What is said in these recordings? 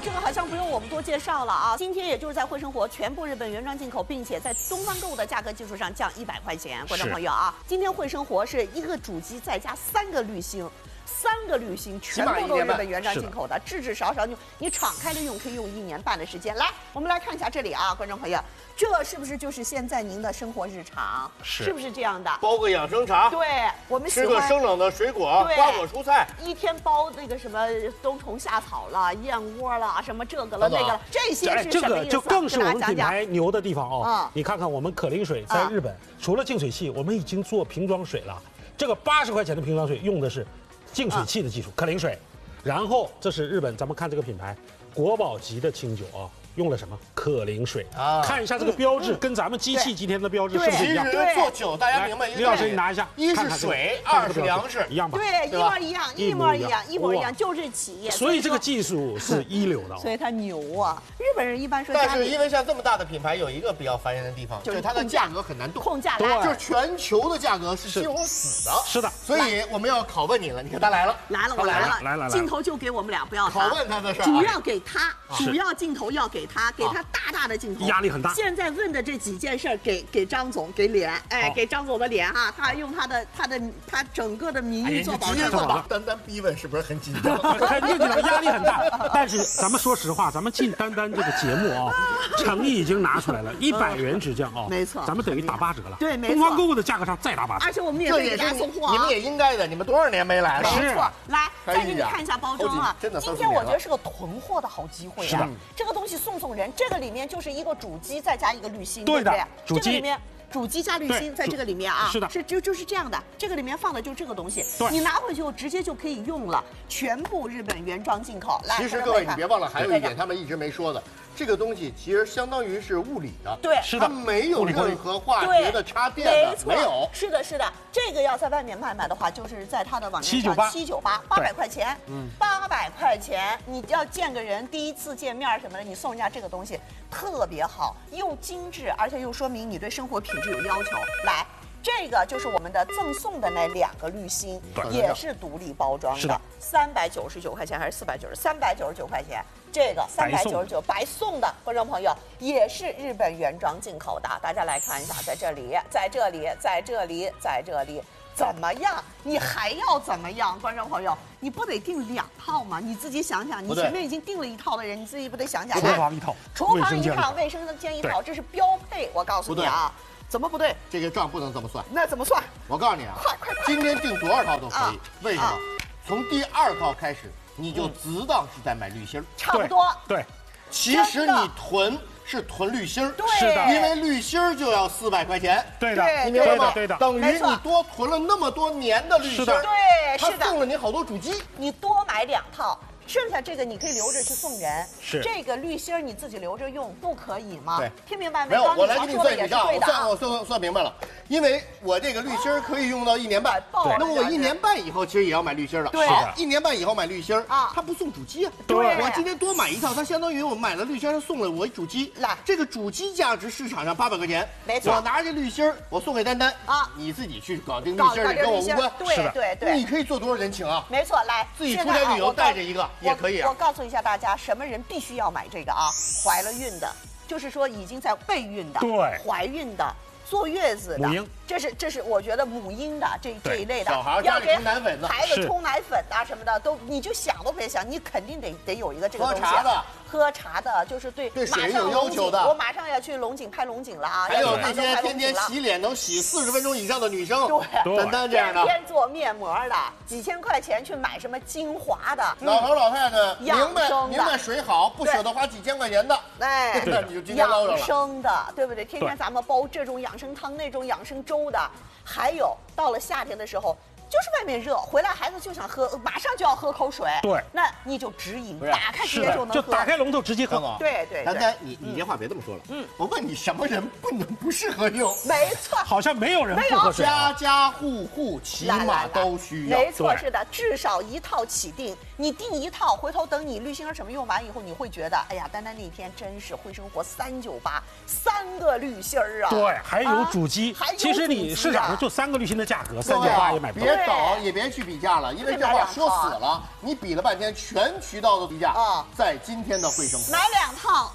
这个好像不用我们多介绍了啊。今天也就是在惠生活全部日本原装进口，并且在东方购物的价格基础上降100块钱，观众朋友啊，今天惠生活是一个主机再加3个滤芯。3个滤芯全部都是日本原装进口的，至少你敞开的用可以用1年半的时间。来，我们来看一下这里啊，观众朋友，这是不是就是现在您的生活日常？是不是这样的？ 包个养生茶， 对，我们吃个生冷的水果、瓜果蔬菜， 一天包那个什么冬虫夏草了、燕窝了，什么这个了那个了，这些是什么意思？ 就更是我们品牌牛的地方哦。你看看我们可伶水在日本，除了净水器，我们已经做瓶装水了。这个80块钱的瓶装水用的是净水器的技术，可伶水。然后这是日本，咱们看这个品牌，国宝级的清酒啊，用了什么？可伶水啊。看一下这个标志，跟咱们机器今天的标志是不是一样？ 其实做酒大家明白一个， 李老师你拿一下， 一是水，2是粮食， 一样吧？ 对，一模一样，就是企业。 所以这个技术是一流的， 所以它牛啊！日本人一般说， 但是因为像这么大的品牌，有一个比较烦人的地方，就是它的价格很难动， 控价就是全球的价格是几乎死的。 是的， 所以我们要拷问你了，你看他来了， 我来了，镜头就给我们俩，不要拷问他的事， 主要给他，主要镜头要给他，给他大的镜头， 压力很大。 现在问的这几件事给张总，给脸，哎，给张总的脸哈，他用他整个的名誉做保证。 丹丹逼问是不是很紧张？ 肯定紧张，压力很大。但是咱们说实话，咱们进丹丹这个节目啊，诚意已经拿出来了，100元直降啊， 没错， 咱们等于打8折了。 对，没错。 东方购物的价格上再打8折， 而且我们也给大家送货， 你们也应该的，你们多少年没来了？ 没错，来再给你看一下包装啊。今天我觉得是个囤货的好机会啊，这个东西送人，这个里面就是一个主机再加一个滤芯，对不对？这个里面。主机加滤芯在这个里面啊， 是的， 就是这样的。这个里面放的就是这个东西，你拿回去后直接就可以用了，全部日本原装进口。来， 其实各位你别忘了，还有一点他们一直没说的，这个东西其实相当于是物理的， 对， 是的， 它没有任何化学的插电的，没有。 是的，这个要在外面卖的话，就是在它的网站上798，800块钱，800块钱，你要见个人，第一次见面什么的，你送人家这个东西特别好，又精致，而且又说明你对生活品质有要求。来，这个就是我们的赠送的那2个滤芯，也是独立包装的，399块钱还是490？399块钱，这个399白送的，观众朋友也是日本原装进口的。大家来看一下，在这里，怎么样？你还要怎么样？观众朋友，你不得订2套吗？你自己想想，你前面已经订了1套的人，你自己不得想想？ 厨房1套， 厨房1套，卫生间1套，这是标配。我告诉你啊。怎么不对？ 这个账不能这么算。 那怎么算？ 我告诉你啊，快！今天订多少套都可以。为什么？从第2套开始，你就知道是在买滤芯， 差不多。 对， 其实你囤是囤滤芯， 是的， 因为滤芯就要400块钱。 对的， 你明白吗？ 对的， 等于你多囤了那么多年的滤芯， 对， 他送了你好多主机， 你多买2套。剩下这个你可以留着去送人， 是这个滤芯你自己留着用，不可以吗？ 对， 听明白没？ 没有，我来给你算笔账， 我算明白了。因为我这个滤芯可以用到1年半，那么我1年半以后其实也要买滤芯了。好，1年半以后买滤芯啊，他不送主机啊。 对， 我今天多买1套，它相当于我买了滤芯，他送了我一主机。来，这个主机价值市场上800块钱， 没错。 我拿着滤芯，我送给丹丹啊，你自己去搞定滤芯，跟我无关。 对， 你可以做多少人情啊？ 没错，来， 自己出差旅游带着一个也可以啊。 我告诉一下大家，什么人必须要买这个啊？怀了孕的，就是说已经在备孕的， 对， 怀孕的。坐月子的，这是我觉得母婴的这一类的， 小孩家里冲奶粉的， 孩子冲奶粉啊什么的都，你就想都别想，你肯定得有一个这个东西。喝茶的，就是对水有要求的。 我马上要去龙井拍龙井了啊！ 还有那些天天洗脸能洗40分钟以上的女生， 对， 丹丹这样的， 天天做面膜的，几千块钱去买什么精华的， 老头老太太明白水好，不舍得花几千块钱的， 哎， 那你就今天捞着了。 养生的，对不对？天天咱们煲这种养生汤，那种养生粥的，还有到了夏天的时候。就是外面热，回来孩子就想喝，马上就要喝口水。 对， 那你就直饮，打开直接就能喝， 就打开龙头直接喝。 对。 丹丹，你这话别这么说了。我问你，什么人不适合用？ 没错， 好像没有人不喝水。 家户起码都需要。 没错，是的，至少1套起订。你订1套，回头等你滤芯什么用完以后，你会觉得，哎呀，丹丹那天真是惠生活398，3个滤芯啊。 对，还有主机。其实你市场上就3个滤芯的价格，398也买不到。 等也别去比价了，因为这话说死了。你比了半天，全渠道的比价在今天的惠生活。 买2套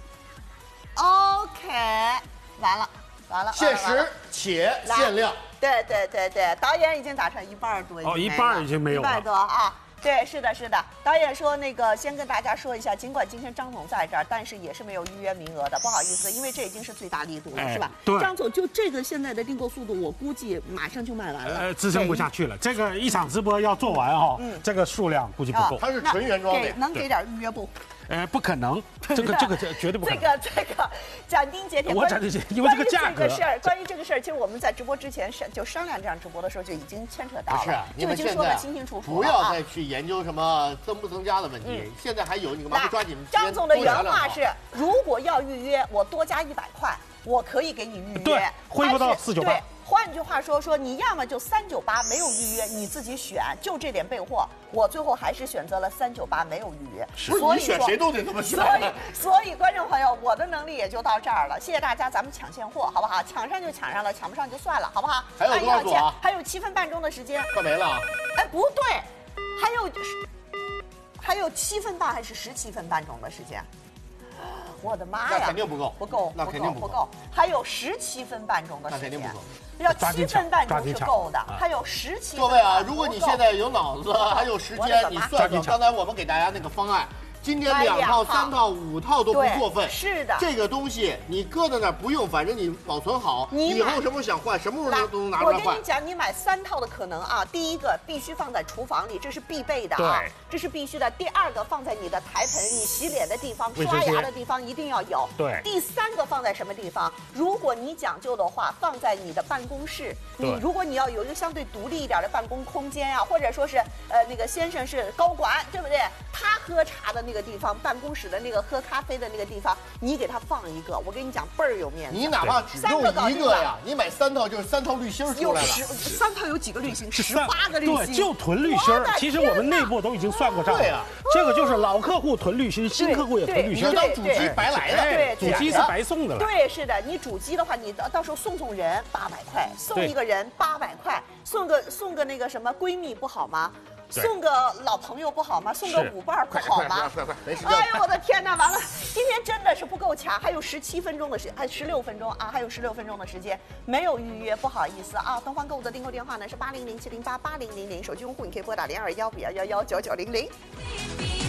，OK， 完了。 限时且限量。 对，导演已经打成1半多， 一半已经没有了 ，1半多啊。对，是的。导演说那个先跟大家说一下，尽管今天张总在这儿，但是也是没有预约名额的，不好意思，因为这已经是最大力度了，是吧？ 对。 张总，就这个现在的订购速度，我估计马上就卖完了。 支撑不下去了。这个一场直播要做完这个数量估计不够。 它是纯原装的， 能给点预约不？ 不可能，这个绝对不可能。 这个斩钉截铁。 我斩钉截铁，因为这个价格。 关于这个事儿，其实我们在直播之前就商量这样直播的时候就已经牵扯到了， 不是， 就已经说得清清楚楚了。 不要再去研究什么增不增加的问题，现在还有，你干嘛不抓紧？ 张总的原话是：如果要预约，我多加100块，我可以给你预约。 对，恢复到498。 换句话说，你要么就398没有预约，你自己选，就这点备货。我最后还是选择了398没有预约。 所以你选谁都得这么选。 所以观众朋友，我的能力也就到这儿了。谢谢大家，咱们抢现货好不好？抢上就抢上了，抢不上就算了，好不好？ 还有多少组啊？ 还有7分半钟的时间。 快没了。 哎，不对，还有7分半还是17分半钟的时间。我的妈呀！ 那肯定不够， 那肯定不够。还有17分半钟的时间， 那肯定不够。 要7分半钟是够的，还有17。 各位啊，如果你现在有脑子，还有时间，你算算刚才我们给大家那个方案。今天2套、3套、5套都不过分。 是的， 这个东西你搁在那儿不用，反正你保存好，以后什么时候想换，什么时候都能拿出来换。 我跟你讲，你买3套的可能啊，第一个必须放在厨房里，这是必备的啊，这是必须的。第2个放在你的台盆，你洗脸的地方、刷牙的地方一定要有。 对。 第3个放在什么地方？如果你讲究的话，放在你的办公室。如果你要有一个相对独立一点的办公空间啊，或者说是那个先生是高管，对不对？他喝茶的那个地方，办公室的那个喝咖啡的那个地方，你给他放一个，我跟你讲倍儿有面子。 你哪怕只用一个呀，你买3套就是3套滤芯出来了。 3套有几个滤芯？18个滤芯。 对，就囤滤芯。其实我们内部都已经算过账了。对啊，这个就是老客户囤滤芯，新客户也囤滤芯。 你当主机白来的， 对， 主机是白送的了。 对，是的，你主机的话，你到时候送人800块，送一个人800块，送个那个什么闺蜜不好吗？送个老朋友不好吗？送个舞伴不好吗？ 快，没时间。 哎呦我的天哪！完了，今天真的是不够抢，还有17分钟的时间，还16分钟啊，还有16分钟的时间没有预约，不好意思啊。东方购物的订购电话呢是8007088000，手机用户你可以拨打0215119990。